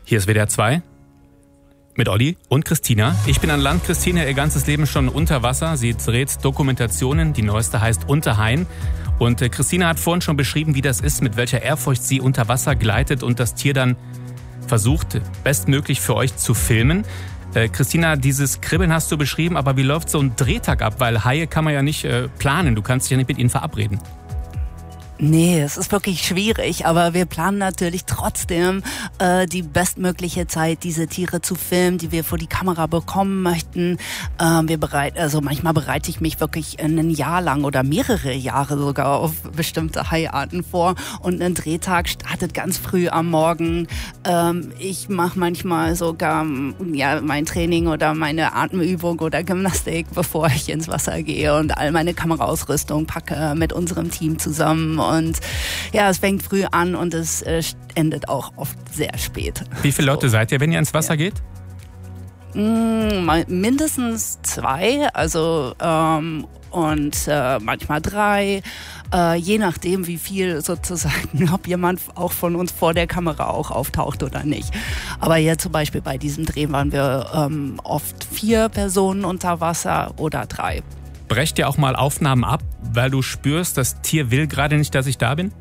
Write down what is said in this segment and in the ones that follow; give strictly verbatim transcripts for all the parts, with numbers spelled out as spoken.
Hier ist W D R zwei mit Olli und Christina. Ich bin an Land, Christina ihr ganzes Leben schon unter Wasser. Sie dreht Dokumentationen, die neueste heißt Unterhain. Und äh, Christina hat vorhin schon beschrieben, wie das ist, mit welcher Ehrfurcht sie unter Wasser gleitet und das Tier dann versucht, bestmöglich für euch zu filmen. Äh, Christina, dieses Kribbeln hast du beschrieben, aber wie läuft so ein Drehtag ab? Weil Haie kann man ja nicht äh, planen, du kannst dich ja nicht mit ihnen verabreden. Nee, es ist wirklich schwierig, aber wir planen natürlich trotzdem äh, die bestmögliche Zeit, diese Tiere zu filmen, die wir vor die Kamera bekommen möchten. Ähm, wir bereit, also manchmal bereite ich mich wirklich ein Jahr lang oder mehrere Jahre sogar auf bestimmte Haiarten vor und ein Drehtag startet ganz früh am Morgen. Ähm, ich mache manchmal sogar ja mein Training oder meine Atemübung oder Gymnastik, bevor ich ins Wasser gehe und all meine Kameraausrüstung packe mit unserem Team zusammen. Und ja, es fängt früh an und es äh, endet auch oft sehr spät. Wie viele Leute so. seid ihr, wenn ihr ins Wasser ja. geht? Mm, mindestens zwei, also ähm, und äh, manchmal drei, äh, je nachdem wie viel sozusagen, ob jemand auch von uns vor der Kamera auch auftaucht oder nicht. Aber jetzt zum Beispiel bei diesem Dreh waren wir ähm, oft vier Personen unter Wasser oder drei. Brecht ihr auch mal Aufnahmen ab, weil du spürst, das Tier will gerade nicht, dass ich da bin?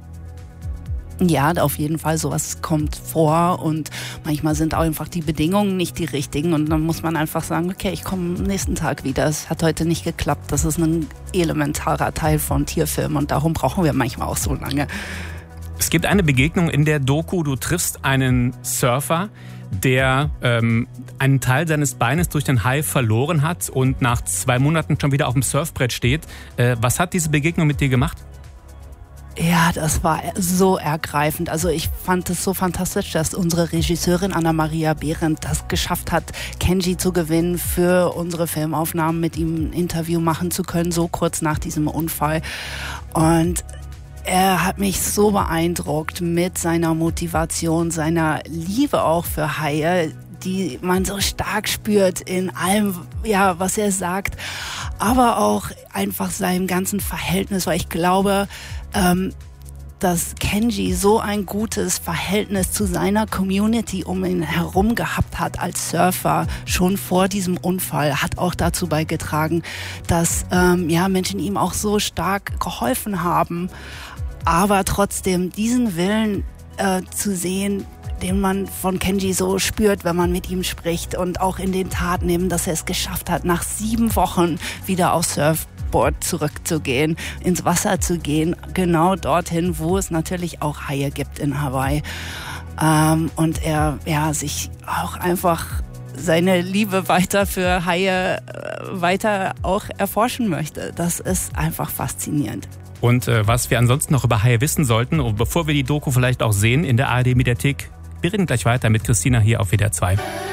Ja, auf jeden Fall, sowas kommt vor und manchmal sind auch einfach die Bedingungen nicht die richtigen und dann muss man einfach sagen, okay, ich komme am nächsten Tag wieder, es hat heute nicht geklappt, das ist ein elementarer Teil von Tierfilm und darum brauchen wir manchmal auch so lange. Es gibt eine Begegnung in der Doku, du triffst einen Surfer, der ähm, einen Teil seines Beines durch den Hai verloren hat und nach zwei Monaten schon wieder auf dem Surfbrett steht. Äh, was hat diese Begegnung mit dir gemacht? Ja, das war so ergreifend. Also ich fand es so fantastisch, dass unsere Regisseurin Anna-Maria Behrendt das geschafft hat, Kenji zu gewinnen, für unsere Filmaufnahmen mit ihm ein Interview machen zu können, so kurz nach diesem Unfall. Und er hat mich so beeindruckt mit seiner Motivation, seiner Liebe auch für Haie, die man so stark spürt in allem, ja, was er sagt, aber auch einfach seinem ganzen Verhältnis, weil ich glaube, ähm, dass Kenji so ein gutes Verhältnis zu seiner Community um ihn herum gehabt hat als Surfer, schon vor diesem Unfall, hat auch dazu beigetragen, dass ähm, ja, Menschen ihm auch so stark geholfen haben. Aber trotzdem diesen Willen äh, zu sehen, den man von Kenji so spürt, wenn man mit ihm spricht und auch in den Taten eben, dass er es geschafft hat, nach sieben Wochen wieder aufs Surfboard zurückzugehen, ins Wasser zu gehen, genau dorthin, wo es natürlich auch Haie gibt in Hawaii. Ähm, und er ja sich auch einfach seine Liebe weiter für Haie äh, weiter auch erforschen möchte. Das ist einfach faszinierend. Und äh, was wir ansonsten noch über Haie wissen sollten, und bevor wir die Doku vielleicht auch sehen in der A R D-Mediathek, wir reden gleich weiter mit Christina hier auf W D R zwei.